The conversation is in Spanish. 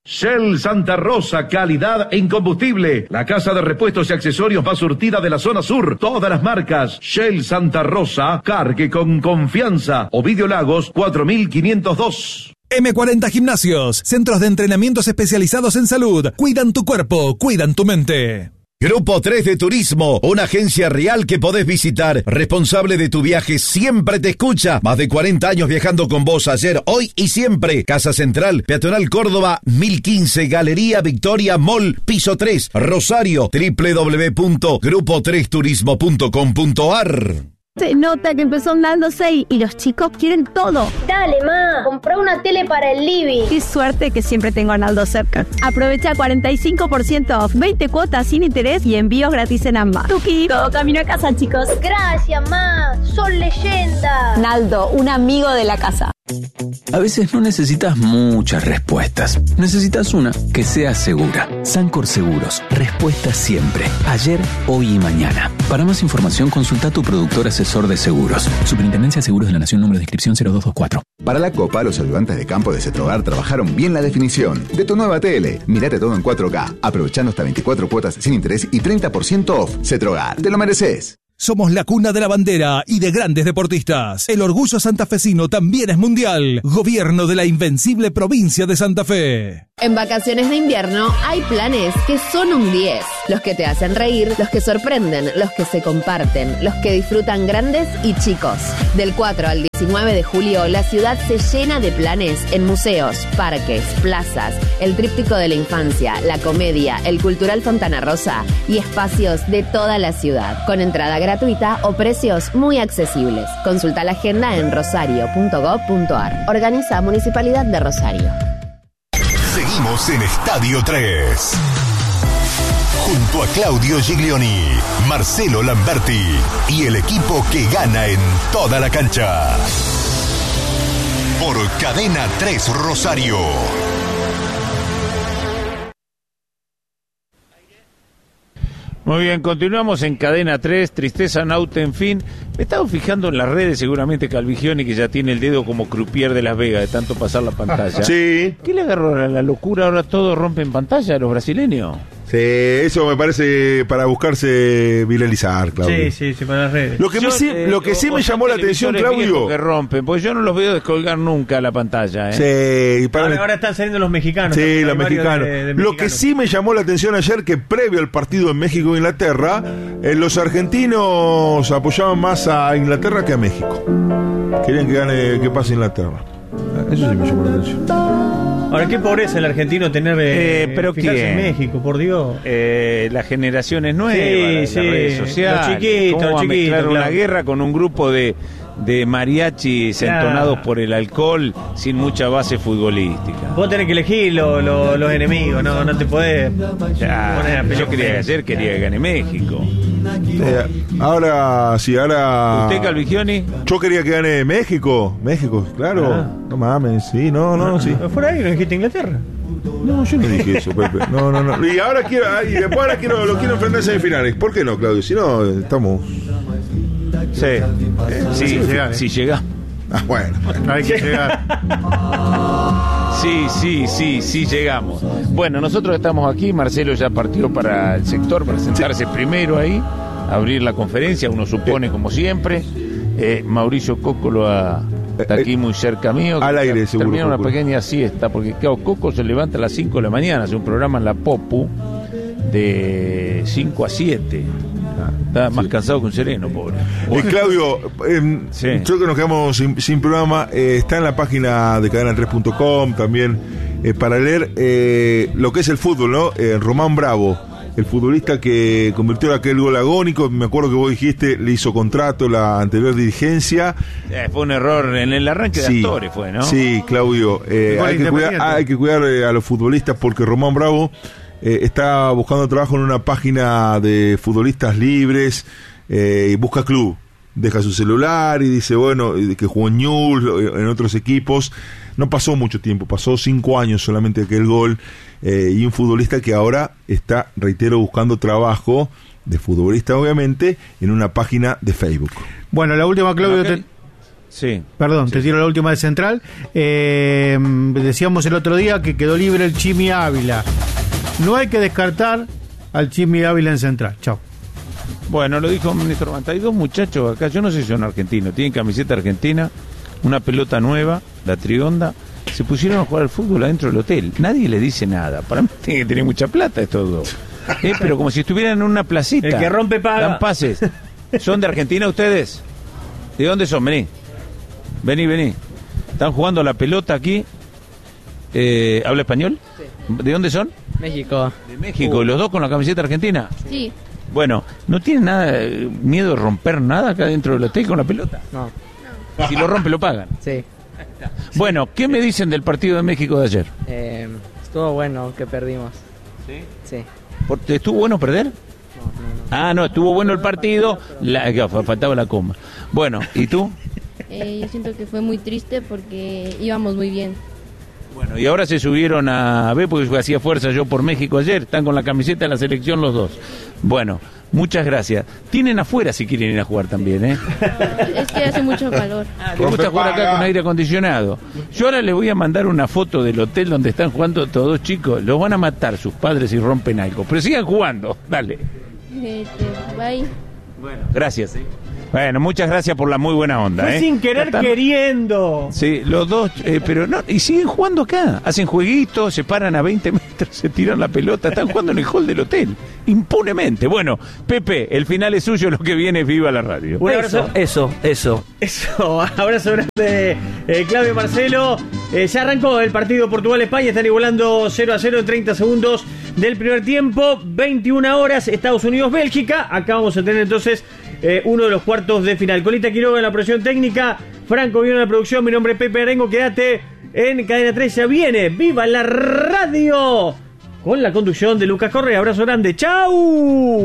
Shell Santa Rosa, calidad en combustible. La casa de repuestos y accesorios más surtida de la zona sur. Todas las marcas. Shell Santa Rosa, cargue con confianza. Ovidio Lagos, 4502. M40 Gimnasios, centros de entrenamientos especializados en salud. Cuidan tu cuerpo, cuidan tu mente. Grupo 3 de Turismo, una agencia real que podés visitar. Responsable de tu viaje, siempre te escucha. Más de 40 años viajando con vos, ayer, hoy y siempre. Casa Central, Peatonal Córdoba, 1015, Galería Victoria Mall, piso 3, Rosario, www.grupo3turismo.com.ar. Se nota que empezó andando 6 y los chicos quieren todo. Dale, ma, comprá una tele para el living. Qué suerte que siempre tengo a Naldo cerca. Aprovecha 45% off, 20 cuotas sin interés y envíos gratis en ambas. Tuki, todo camino a casa, chicos. Gracias, ma, son leyenda. Naldo, un amigo de la casa. A veces no necesitas muchas respuestas. Necesitas una que sea segura. Sancor Seguros. Respuestas siempre. Ayer, hoy y mañana. Para más información, consulta a tu productor asesor de seguros. Superintendencia de Seguros de la Nación, número de inscripción 0224. Para la Copa, los ayudantes de campo de Cetrogar trabajaron bien la definición de tu nueva tele. Mírate todo en 4K, aprovechando hasta 24 cuotas sin interés y 30% off. Cetrogar, te lo mereces. Somos la cuna de la bandera y de grandes deportistas. El orgullo santafesino también es mundial. Gobierno de la invencible provincia de Santa Fe. En vacaciones de invierno hay planes que son un 10. Los que te hacen reír, los que sorprenden, los que se comparten, los que disfrutan grandes y chicos. Del 4 al 19 de julio, la ciudad se llena de planes en museos, parques, plazas, el tríptico de la infancia, la comedia, el cultural Fontana Rosa y espacios de toda la ciudad, con entrada gratuita o precios muy accesibles. Consulta la agenda en rosario.gov.ar. Organiza Municipalidad de Rosario. Seguimos en Estadio 3. Junto a Claudio Giglioni, Marcelo Lamberti y el equipo que gana en toda la cancha. Por Cadena 3 Rosario. Muy bien, continuamos en Cadena 3, Tristeza Nauta, en fin. Me he estado fijando en las redes, seguramente Calvigioni, que ya tiene el dedo como croupier de Las Vegas, de tanto pasar la pantalla. Sí. ¿Qué le agarró a la locura? Ahora todos rompen pantalla, los brasileños. Sí, eso me parece para buscarse viralizar, Claudio. Sí, para las redes. Lo que sí me llamó la atención, Claudio, que rompen, porque yo no los veo descolgar nunca la pantalla. Sí, ahora están saliendo los mexicanos. Sí, los mexicanos. Lo que sí me llamó la atención ayer, que previo al partido en México e Inglaterra, los argentinos apoyaban más a Inglaterra que a México. Querían que pase Inglaterra. Eso sí me llamó la atención. Ahora, qué pobreza el argentino tener pero fijarse en México, por Dios. Las generaciones nuevas, sí, las redes sociales. Los chiquitos, ¿Cómo va a mezclar una claro. guerra con un grupo de mariachis entonados por el alcohol sin mucha base futbolística? Vos tenés que elegir los enemigos, no te podés poner a pelear. Yo quería que gane México. Ahora. ¿Usted, Calvigioni? Yo quería que gane México, claro. No mames, sí, no, sí. ¿Fuera ahí no dijiste Inglaterra? No, yo no dije eso, Pepe. No. Y ahora lo quiero enfrentar en semifinales. ¿Por qué no, Claudio? Si no, estamos. Sí, llega. Bueno. Hay que llegar. Sí, llegamos. Bueno, nosotros estamos aquí, Marcelo ya partió para el sector, para sentarse primero ahí, abrir la conferencia, uno supone como siempre. Mauricio Coco está aquí muy cerca mío. Al aire, seguro. Termina una pequeña siesta, porque claro, Coco se levanta a las 5 de la mañana, hace un programa en la Popu de 5 a 7. Está más cansado que un sereno, pobre. Claudio, creo que nos quedamos sin programa. Está en la página de cadena3.com también para leer lo que es el fútbol, ¿no? Román Bravo, el futbolista que convirtió aquel gol agónico. Me acuerdo que vos dijiste, le hizo contrato la anterior dirigencia. Fue un error en el arranque de actores, fue, ¿no? Sí, Claudio. Hay que cuidar a los futbolistas, porque Román Bravo está buscando trabajo en una página de futbolistas libres y busca club. Deja su celular y dice, bueno, que jugó en Newell's, en otros equipos. No pasó mucho tiempo, pasó 5 años solamente aquel gol. Y un futbolista que ahora está, reitero, buscando trabajo de futbolista, obviamente, en una página de Facebook. Bueno, la última, Claudio. Sí. Perdón, te tiro la última de Central. Decíamos el otro día que quedó libre el Chimi Ávila. No hay que descartar al Chimi Ávila en Central. Chao. Bueno, lo dijo el ministro Manta. Hay dos muchachos acá, yo no sé si son argentinos, tienen camiseta argentina, una pelota nueva, la Trionda. Se pusieron a jugar al fútbol adentro del hotel. Nadie le dice nada. Para mí tiene que tener mucha plata estos dos. Pero como si estuvieran en una placita. El que rompe paga. Dan pases. ¿Son de Argentina ustedes? ¿De dónde son? Vení. Vení. ¿Están jugando la pelota aquí? ¿Habla español? Sí. ¿De dónde son? México. De México. ¿Y los dos con la camiseta argentina? Sí. Bueno, ¿no tienen nada miedo de romper nada acá dentro del hotel con la pelota? No. Si lo rompe, lo pagan. Sí. Bueno, ¿qué me dicen del partido de México de ayer? Estuvo bueno que perdimos. ¿Sí? Sí. ¿Estuvo bueno perder? No, estuvo bueno el partido, faltaba la coma. Bueno, ¿y tú? Yo siento que fue muy triste porque íbamos muy bien. Bueno, y ahora se subieron a B porque hacía fuerza yo por México ayer, están con la camiseta de la selección los dos. Bueno, muchas gracias. Tienen afuera si quieren ir a jugar también, ¿eh? Es que hace mucho calor. ¿Les gusta jugar acá con aire acondicionado? Yo ahora les voy a mandar una foto del hotel donde están jugando todos chicos. Los van a matar sus padres si rompen algo, pero sigan jugando, dale. Bye. Bueno, gracias. Bueno, muchas gracias por la muy buena onda. Fue sin querer queriendo. Sí, los dos, pero no, y siguen jugando acá. Hacen jueguitos, se paran a 20 metros, se tiran la pelota, están jugando en el hall del hotel, impunemente. Bueno, Pepe, el final es suyo, lo que viene es Viva la Radio. Un abrazo. Eso. Abrazo grande, Claudio y Marcelo. Ya arrancó el partido Portugal-España, están igualando 0-0 en 30 segundos del primer tiempo. 21 horas, Estados Unidos-Bélgica. Acá vamos a tener entonces uno de los cuartos de final. Colita Quiroga en la producción técnica, Franco Guión en la producción, mi nombre es Pepe Arengo. Quédate en Cadena 3, ya viene Viva la Radio con la conducción de Lucas Correa. Abrazo grande, ¡chau!